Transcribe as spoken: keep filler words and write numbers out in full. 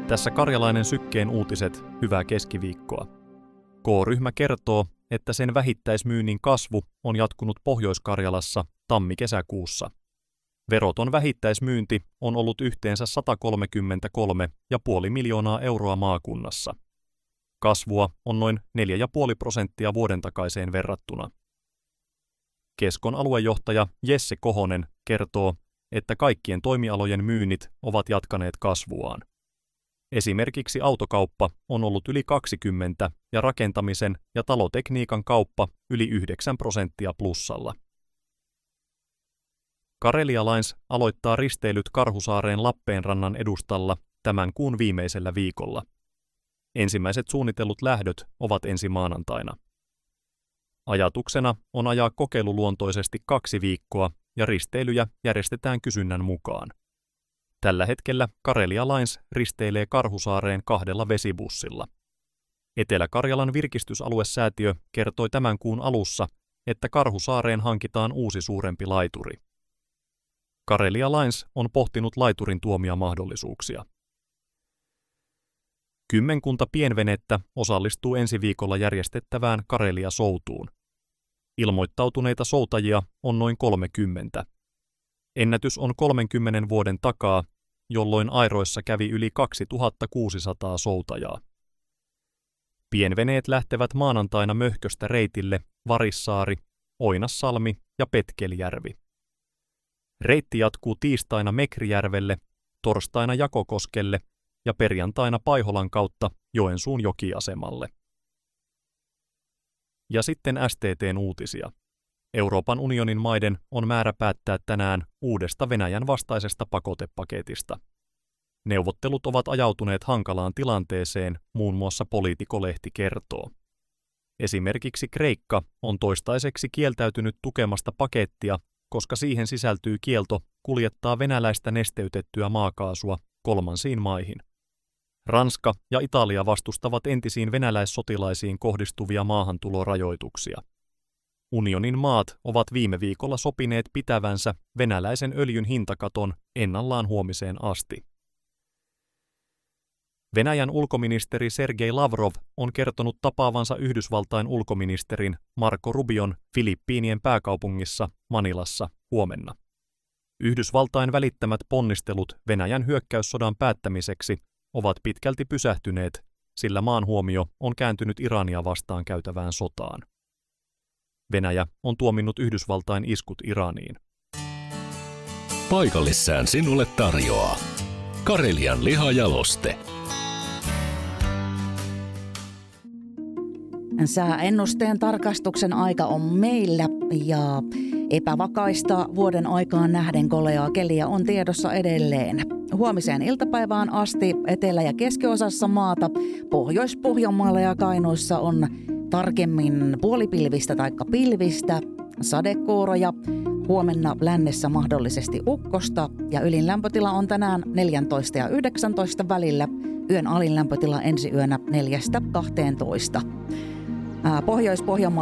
Tässä Karjalainen Sykkeen uutiset, hyvää keskiviikkoa. K-ryhmä kertoo, että sen vähittäismyynnin kasvu on jatkunut Pohjois-Karjalassa tammi-kesäkuussa. Veroton vähittäismyynti on ollut yhteensä sata kolmekymmentäkolme pilkku viisi miljoonaa euroa maakunnassa. Kasvua on noin neljä pilkku viisi prosenttia vuoden takaiseen verrattuna. Keskon aluejohtaja Jesse Kohonen kertoo, että kaikkien toimialojen myynnit ovat jatkaneet kasvuaan. Esimerkiksi autokauppa on ollut yli kaksikymmentä ja rakentamisen ja talotekniikan kauppa yli yhdeksän prosenttia plussalla. Karelia Lines aloittaa risteilyt Karhusaareen Lappeenrannan edustalla tämän kuun viimeisellä viikolla. Ensimmäiset suunnitellut lähdöt ovat ensi maanantaina. Ajatuksena on ajaa kokeiluluontoisesti kaksi viikkoa ja risteilyjä järjestetään kysynnän mukaan. Tällä hetkellä Karelia Lines risteilee Karhusaareen kahdella vesibussilla. Etelä-Karjalan virkistysaluesäätiö kertoi tämän kuun alussa, että Karhusaareen hankitaan uusi suurempi laituri. Karelia Lines on pohtinut laiturin tuomia mahdollisuuksia. Kymmenkunta pienvenettä osallistuu ensi viikolla järjestettävään Karelia-soutuun. Ilmoittautuneita soutajia on noin kolmekymmentä. Ennätys on kolmenkymmenen vuoden takaa, jolloin airoissa kävi yli kaksituhattakuusisataa soutajaa. Pienveneet lähtevät maanantaina Möhköstä reitille Varissaari, Oinassalmi ja Petkelijärvi. Reitti jatkuu tiistaina Mekrijärvelle, torstaina Jakokoskelle ja perjantaina Paiholan kautta Joensuun jokiasemalle. Ja sitten S T T:n uutisia. Euroopan unionin maiden on määrä päättää tänään uudesta Venäjän vastaisesta pakotepaketista. Neuvottelut ovat ajautuneet hankalaan tilanteeseen, muun muassa Politico-lehti kertoo. Esimerkiksi Kreikka on toistaiseksi kieltäytynyt tukemasta pakettia, koska siihen sisältyy kielto kuljettaa venäläistä nesteytettyä maakaasua kolmansiin maihin. Ranska ja Italia vastustavat entisiin venäläissotilaisiin kohdistuvia maahantulorajoituksia. Unionin maat ovat viime viikolla sopineet pitävänsä venäläisen öljyn hintakaton ennallaan huomiseen asti. Venäjän ulkoministeri Sergei Lavrov on kertonut tapaavansa Yhdysvaltain ulkoministerin Marco Rubion Filippiinien pääkaupungissa Manilassa huomenna. Yhdysvaltain välittämät ponnistelut Venäjän hyökkäyssodan päättämiseksi ovat pitkälti pysähtyneet, sillä maan huomio on kääntynyt Irania vastaan käytävään sotaan. Venäjä on tuominnut Yhdysvaltain iskut Iraniin. Paikallissään sinulle tarjoaa Karelian lihajaloste. Sääennusteen tarkastuksen aika on meillä ja epävakaista vuoden aikaan nähden koleaa keliä on tiedossa edelleen. Huomiseen iltapäivään asti etelä- ja keskiosassa maata, Pohjois-Pohjanmaalla ja Kainuussa on tarkemmin puolipilvistä tai pilvistä, sadekuuroja, huomenna lännessä mahdollisesti ukkosta ja ylin lämpötila on tänään neljätoista ja yhdeksäntoista välillä, yön alin lämpötila ensi yönä neljästä kahteentoista. Pohjois-Pohjanmaalla